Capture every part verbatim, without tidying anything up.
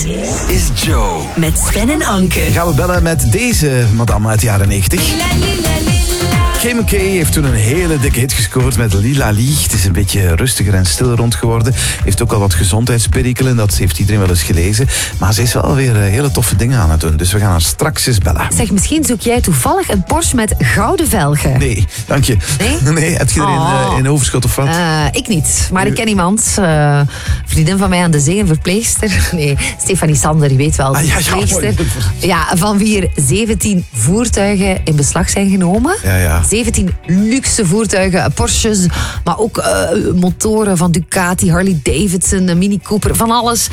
is Joe. Met Sven en Anke. Gaan we bellen met deze madame uit de jaren negentig. Kim K heeft toen een hele dikke hit gescoord met Lila Lee. Het is een beetje rustiger en stil rond geworden. Heeft ook al wat gezondheidsperikelen, dat heeft iedereen wel eens gelezen. Maar ze is wel weer hele toffe dingen aan het doen. Dus we gaan haar straks eens bellen. Zeg, misschien zoek jij toevallig een Porsche met gouden velgen. Nee, dank je. Nee? Nee, heb je er Oh. in, in overschot of wat? Uh, ik niet, maar ik ken iemand. Uh, vriendin van mij aan de zee, een verpleegster. Nee, Stefanie Sander, je weet wel, Ah, ja, ja, verpleegster. mooi. Ja, van wie er zeventien voertuigen in beslag zijn genomen. Ja, ja. zeventien luxe voertuigen, Porsches, maar ook uh, motoren van Ducati, Harley Davidson, Mini Cooper, van alles.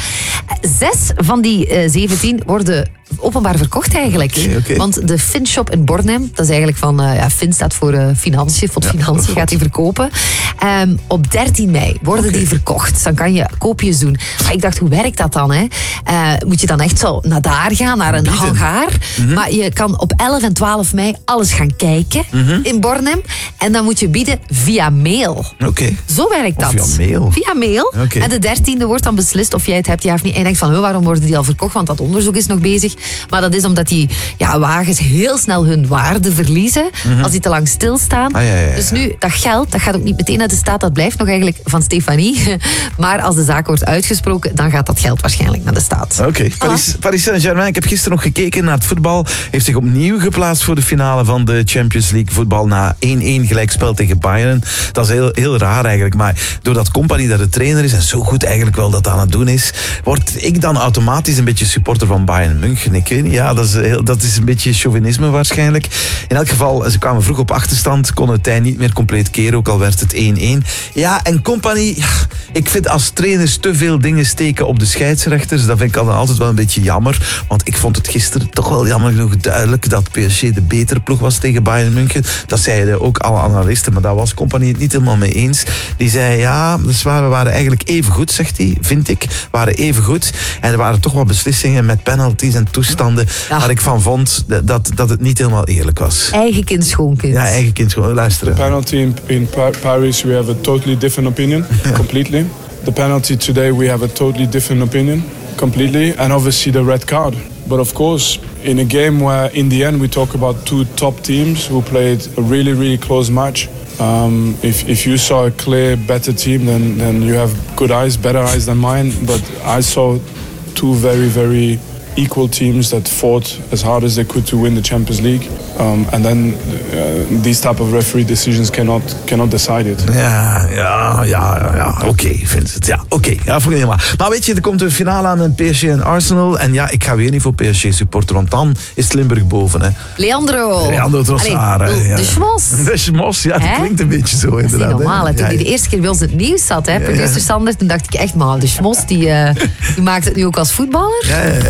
Zes van die uh, zeventien worden openbaar verkocht eigenlijk. Okay, okay. Want de Finshop in Bornem, dat is eigenlijk van, uh, ja, Fin staat voor uh, financiën, voor Ja, financiën gaat die verkopen. Um, op dertien mei worden Okay. die verkocht. Dus dan kan je koopjes doen. Maar ik dacht, hoe werkt dat dan? Hè? Uh, moet je dan echt zo naar daar gaan, naar een Bieden. hangaar? Mm-hmm. Maar je kan op elf en twaalf mei alles gaan kijken Mm-hmm. in Bornem. En dan moet je bieden via mail. Oké. Okay. Zo werkt dat. Of via mail? Via mail. Okay. En de dertiende wordt dan beslist of jij het hebt, ja of niet. En je denkt van, huh, waarom worden die al verkocht? Want dat onderzoek is nog bezig. Maar dat is omdat die ja, wagens heel snel hun waarde verliezen. Mm-hmm. Als die te lang stilstaan. Ah, ja, ja, ja. Dus nu, dat geld, dat gaat ook niet meteen naar de staat. Dat blijft nog eigenlijk van Stefanie. Maar als de zaak wordt uitgesproken, dan gaat dat geld waarschijnlijk naar de staat. Oké, okay. Paris, Paris Saint-Germain. Ik heb gisteren nog gekeken naar het voetbal. Heeft zich opnieuw geplaatst voor de finale van de Champions League voetbal na één-één gelijkspel tegen Bayern. Dat is heel, heel raar eigenlijk. Maar doordat Kompany daar de trainer is en zo goed eigenlijk wel dat aan het doen is, word ik dan automatisch een beetje supporter van Bayern München. Ik weet niet, ja, dat is, heel, dat is een beetje chauvinisme waarschijnlijk. In elk geval, ze kwamen vroeg op achterstand, kon het tij niet meer compleet keren, ook al werd het één-één. Ja, en Kompany, ja, ik vind als trainers te veel dingen steken op de scheidsrechters. Dat vind ik dan altijd wel een beetje jammer. Want ik vond het gisteren toch wel jammer genoeg duidelijk dat P S G de betere ploeg was tegen Bayern München. Dat zeiden ook alle analisten, maar daar was Kompany het niet helemaal mee eens. Die zei, ja, dus we waren eigenlijk even goed, zegt hij, vind ik. waren even goed. En er waren toch wat beslissingen met penalties en toestanden Ja. waar ik van vond dat, dat het niet helemaal eerlijk was. Eigen kind, schoonkind. Ja, eigen kind gewoon luisteren. Penalty in, in Pa- Paris, we have a totally different opinion, completely. The penalty today, we have a totally different opinion, completely. And obviously the red card. But of course, in a game where in the end we talk about two top teams who played a really, really close match. Um, if, if you saw a clear, better team, then, then you have good eyes, better eyes than mine. But I saw two very, very equal teams that fought as hard as they could to win the Champions League. Um, and then uh, these type of referee decisions cannot, cannot decide it. Ja, ja, ja, ja. Oké, okay, Vincent. Ja, oké. Okay. Ja, voor maar. Maar weet je, er komt een finale aan in P S G en Arsenal. En ja, ik ga weer niet voor P S G supporter, want dan is Limburg boven. Hè. Leandro. Leandro Trossard. Allee, ja. de Schmos. De Schmos, ja, dat Hè? klinkt een beetje zo inderdaad. Dat is niet normaal. Hè. Toen Ja, hij ja. de eerste keer bij ons in het nieuws zat, hè, producer Sander, toen dacht ik echt, maar de Schmos, die, uh, die maakt het nu ook als voetballer. Ja, ja,